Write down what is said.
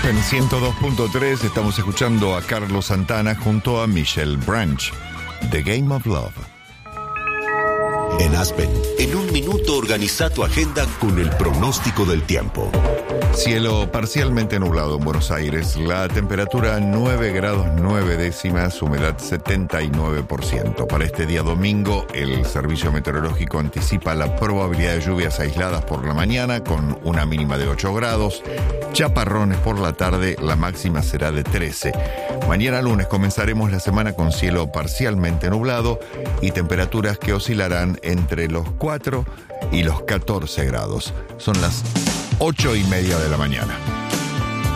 Aspen 102.3 estamos escuchando a Carlos Santana junto a Michelle Branch, The Game of Love. En Aspen, en un minuto organiza tu agenda con el pronóstico del tiempo. Cielo parcialmente nublado en Buenos Aires, la temperatura 9 grados 9 décimas, humedad 79%. Para este día domingo, el Servicio Meteorológico anticipa la probabilidad de lluvias aisladas por la mañana con una mínima de 8 grados, chaparrones por la tarde, la máxima será de 13. Mañana lunes comenzaremos la semana con cielo parcialmente nublado y temperaturas que oscilarán entre los 4 y los 14 grados. Son las 8:30 de la mañana.